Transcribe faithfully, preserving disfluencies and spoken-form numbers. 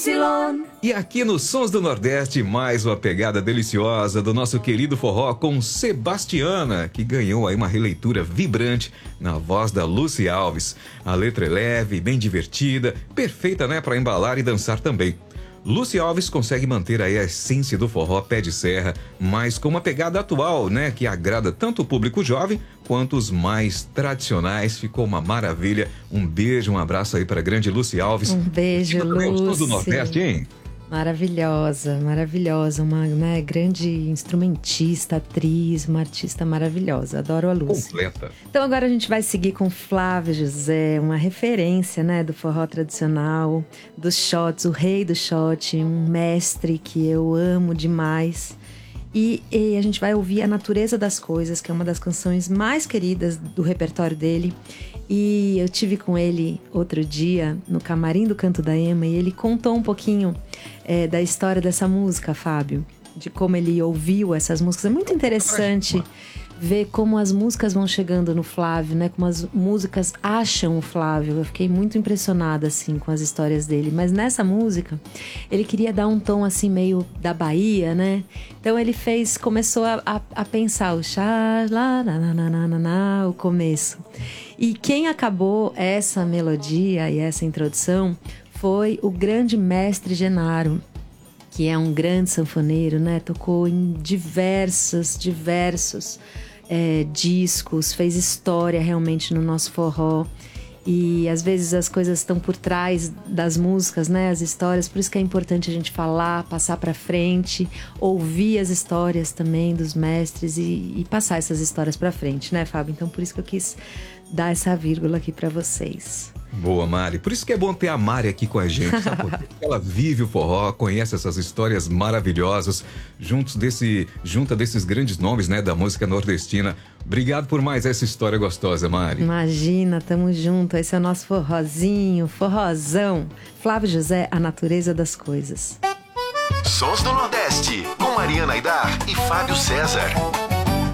E aqui nos Sons do Nordeste, mais uma pegada deliciosa do nosso querido forró com Sebastiana, que ganhou aí uma releitura vibrante na voz da Lucy Alves. A letra é leve, bem divertida, perfeita, né, para embalar e dançar também. Lucy Alves consegue manter aí a essência do forró pé de serra, mas com uma pegada atual, né, que agrada tanto o público jovem quanto os mais tradicionais. Ficou uma maravilha. Um beijo, um abraço aí para a grande Lucy Alves. Um beijo, Lucy. Do Nordeste, hein? Maravilhosa, maravilhosa, uma, né, grande instrumentista, atriz, uma artista maravilhosa. Adoro a Lucy. Completa. Então agora a gente vai seguir com Flávio José, uma referência, né, do forró tradicional, dos shots, o rei do shot, um mestre que eu amo demais. E, e a gente vai ouvir A Natureza das Coisas, que é uma das canções mais queridas do repertório dele. E eu tive com ele outro dia no camarim do Canto da Ema e ele contou um pouquinho é, da história dessa música, Fábio, de como ele ouviu essas músicas. É muito interessante ver como as músicas vão chegando no Flávio, né? Como as músicas acham o Flávio. Eu fiquei muito impressionada, assim, com as histórias dele. Mas nessa música, ele queria dar um tom, assim, meio da Bahia, né? Então ele fez, começou a, a, a pensar o chá, lá, na, na, na, na, na, o começo. E quem acabou essa melodia e essa introdução foi o grande mestre Genaro, que é um grande sanfoneiro, né? Tocou em diversos, diversos é, discos, fez história realmente no nosso forró. E às vezes as coisas estão por trás das músicas, né? As histórias, por isso que é importante a gente falar, passar para frente, ouvir as histórias também dos mestres e, e passar essas histórias para frente, né, Fábio? Então por isso que eu quis dar essa vírgula aqui para vocês. Boa, Mari. Por isso que é bom ter a Mari aqui com a gente, sabe? Porque ela vive o forró, conhece essas histórias maravilhosas, juntos desse, junta desses grandes nomes, né, da música nordestina. Obrigado por mais essa história gostosa, Mari. Imagina, tamo junto. Esse é o nosso forrozinho, forrozão. Flávio José, A Natureza das Coisas. Sons do Nordeste, com Mariana Aidar e Fábio César.